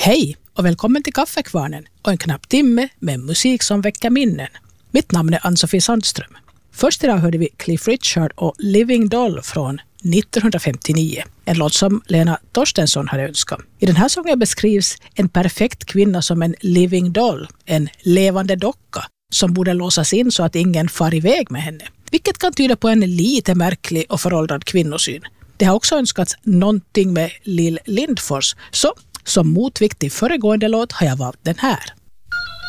Hej och välkommen till Kaffekvarnen och en knapp timme med musik som väcker minnen. Mitt namn är Ann-Sofie Sandström. Först idag hörde vi Cliff Richard och Living Doll från 1959. En låt som Lena Torstensson hade önskat. I den här sången beskrivs en perfekt kvinna som en living doll, en levande docka som borde låsas in så att ingen far iväg med henne. Vilket kan tyda på en lite märklig och föråldrad kvinnosyn. Det har också önskats någonting med Lill Lindfors, så som motvikt till föregående låt har jag valt den här.